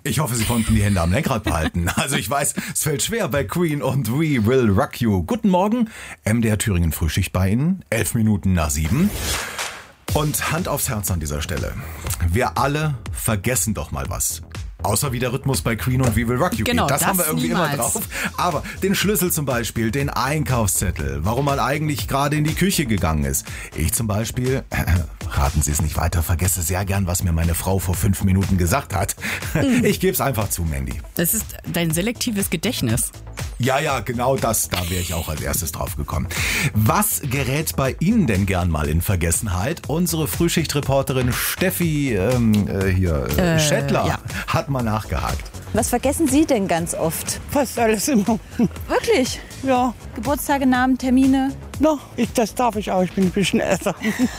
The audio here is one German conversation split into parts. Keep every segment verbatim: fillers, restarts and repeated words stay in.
Ich hoffe, Sie konnten die Hände am Lenkrad behalten. Also ich weiß, es fällt schwer bei Queen und We Will Rock You. Guten Morgen, M D R Thüringen Frühschicht bei Ihnen, elf Minuten nach sieben. Und Hand aufs Herz an dieser Stelle. Wir alle vergessen doch mal was. Außer wie der Rhythmus bei Queen und We Will Rock You genau, geht. Das, das haben wir irgendwie niemals. immer drauf. Aber den Schlüssel zum Beispiel, den Einkaufszettel, warum man eigentlich gerade in die Küche gegangen ist. Ich zum Beispiel, äh, raten Sie es nicht weiter, vergesse sehr gern, was mir meine Frau vor fünf Minuten gesagt hat. Mhm. Ich gebe es einfach zu, Mandy. Das ist dein selektives Gedächtnis. Ja, ja, genau das, da wäre ich auch als erstes drauf gekommen. Was gerät bei Ihnen denn gern mal in Vergessenheit? Unsere Frühschichtreporterin Steffi ähm, äh, hier, äh, äh, Schettler ja. hat mal nachgehakt. Was vergessen Sie denn ganz oft? Fast alles immer. Wirklich? Ja. Geburtstage, Namen, Termine? No, ich, das darf ich auch, ich bin ein bisschen älter.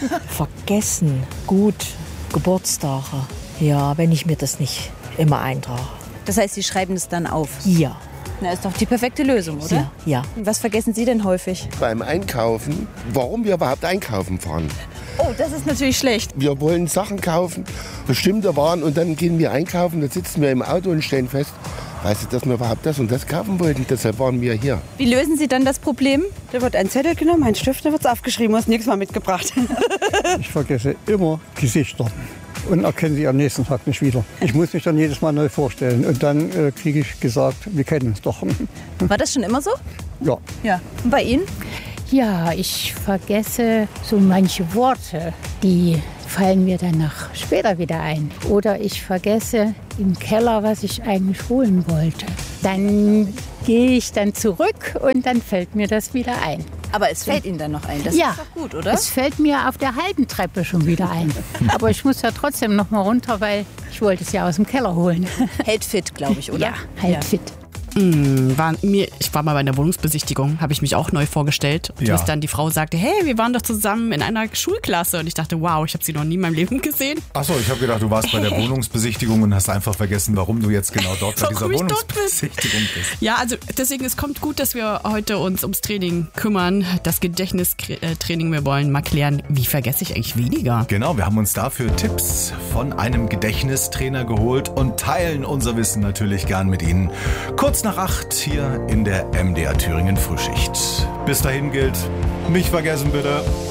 Vergessen, gut, Geburtstage. Ja, wenn ich mir das nicht immer eintrage. Das heißt, Sie schreiben es dann auf? Ja. Na, ist doch die perfekte Lösung, oder? Ja, ja. Was vergessen Sie denn häufig? Beim Einkaufen, warum wir überhaupt einkaufen fahren. Oh, das ist natürlich schlecht. Wir wollen Sachen kaufen, bestimmte Waren, und dann gehen wir einkaufen, dann sitzen wir im Auto und stellen fest, weißt du, dass wir überhaupt das und das kaufen wollten, deshalb waren wir hier. Wie lösen Sie dann das Problem? Da wird ein Zettel genommen, ein Stift, da wird es aufgeschrieben, hast nichts mal mitgebracht. Ich vergesse immer Gesichter und erkenne sie am nächsten Tag nicht wieder. Ich muss mich dann jedes Mal neu vorstellen und dann äh, kriege ich gesagt, wir kennen uns doch. War das schon immer so? Ja. Ja. Und bei Ihnen? Ja, ich vergesse so manche Worte, die fallen mir dann nach später wieder ein. Oder ich vergesse im Keller, was ich eigentlich holen wollte. Dann gehe ich dann zurück und dann fällt mir das wieder ein. Aber es fällt Ihnen dann noch ein, das ja, ist doch gut, oder? Es fällt mir auf der halben Treppe schon wieder ein. Aber ich muss ja trotzdem noch mal runter, weil ich wollte es ja aus dem Keller holen. Hält fit, glaube ich, oder? Ja, hält ja. fit. Mm, war mir, ich war mal bei einer Wohnungsbesichtigung, habe ich mich auch neu vorgestellt. Und ja. bis dann die Frau sagte, hey, wir waren doch zusammen in einer Schulklasse. Und ich dachte, wow, ich habe sie noch nie in meinem Leben gesehen. Achso, ich habe gedacht, du warst bei der Wohnungsbesichtigung und hast einfach vergessen, warum du jetzt genau dort bei dieser Wohnungsbesichtigung bist. Ja, also deswegen, es kommt gut, dass wir heute uns ums Training kümmern. Das Gedächtnistraining, wir wollen mal klären, wie vergesse ich eigentlich weniger? Genau, wir haben uns dafür Tipps von einem Gedächtnistrainer geholt und teilen unser Wissen natürlich gern mit Ihnen. Kurz nach acht hier in der M D R Thüringen Frühschicht. Bis dahin gilt, nicht vergessen bitte.